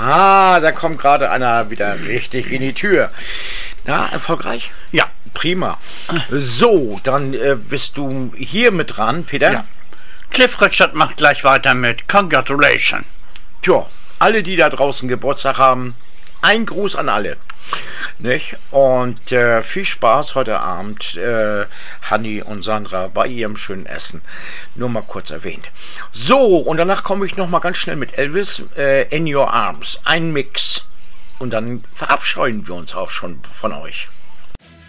Ah, da kommt gerade einer wieder richtig in die Tür. Na, erfolgreich? Ja. Prima. So, dann bist du hier mit dran, Peter. Ja. Cliff Richard macht gleich weiter mit Congratulations. Tja, alle, die da draußen Geburtstag haben, ein Gruß an alle. Nicht? Und viel Spaß heute Abend, Hanni und Sandra, bei ihrem schönen Essen. Nur mal kurz erwähnt. So, und danach komme ich noch mal ganz schnell mit Elvis, In Your Arms. Ein Mix. Und dann verabscheuen wir uns auch schon von euch.